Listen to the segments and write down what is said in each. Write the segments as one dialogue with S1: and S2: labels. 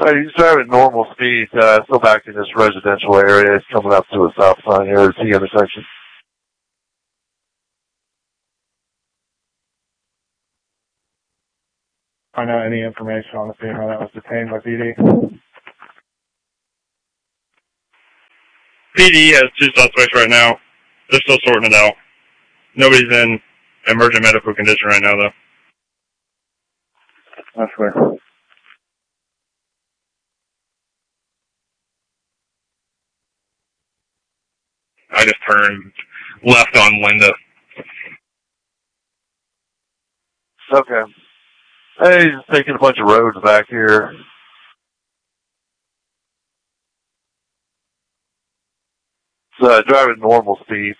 S1: He's driving normal speed, still back in this residential area. He's coming up to a stop sign here at the intersection.
S2: Find out any information on the female that was detained by PD?
S3: PD has 2 suspects right now. They're still sorting it out. Nobody's in emergent medical condition right now, though.
S2: That's weird.
S3: I just turned left on Linda.
S1: Okay. Hey, he's taking a bunch of roads back here. It's driving normal speed.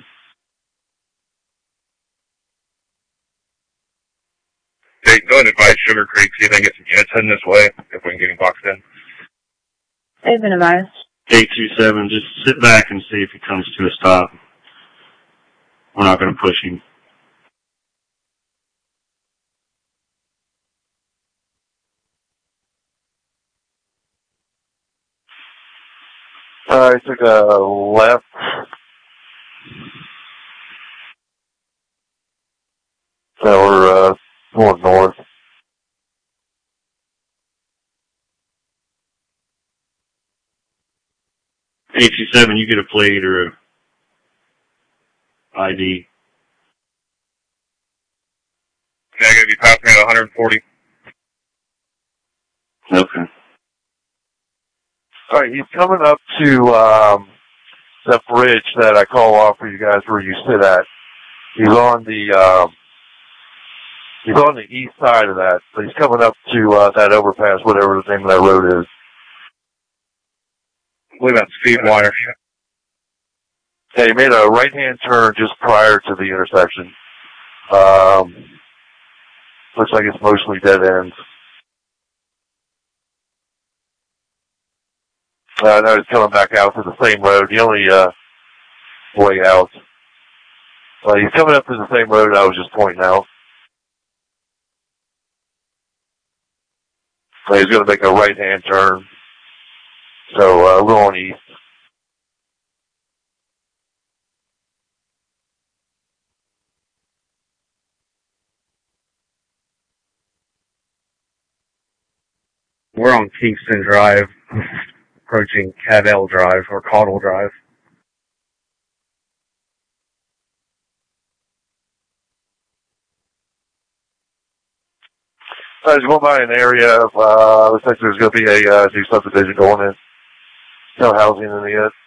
S3: Hey, go ahead and advise Sugar Creek, see if they can get some units heading this way, if we can get him boxed in.
S4: They've been advised.
S5: 827, just sit back and see if he comes to a stop. We're not going to push him.
S1: He took a left. So we're going north.
S5: HC7, you get a plate or a ID.
S3: Yeah, I'm going to be passing at 140.
S5: Okay.
S1: All right, he's coming up to that bridge that I call off for you guys where you sit at. He's on the east side of that, but he's coming up to that overpass, whatever the name of that road is.
S3: I believe that's Speedwire.
S1: Yeah, he made a right-hand turn just prior to the intersection. Looks like it's mostly dead ends. Now he's coming back out to the same road, the only way out. He's coming up to the same road I was just pointing out. He's going to make a right-hand turn. So we're on east.
S2: We're on Kingston Drive, approaching Cadell Drive or Caudle Drive.
S1: I was going by an area of, looks like there's going to be a new subdivision going in. No housing in the